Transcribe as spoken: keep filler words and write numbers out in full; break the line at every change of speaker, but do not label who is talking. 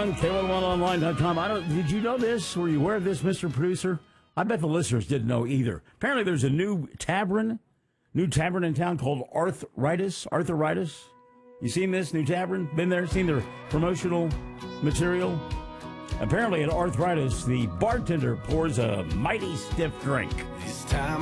one, K one one online dot com. I don't, did you know this? Were you aware of this, Mister Producer? I bet the listeners didn't know either. Apparently there's a new tavern, new tavern in town called Arthritis. Arthritis. You seen this new tavern? Been there? Seen their promotional material? Apparently at Arthritis, the bartender pours a mighty stiff drink.
This time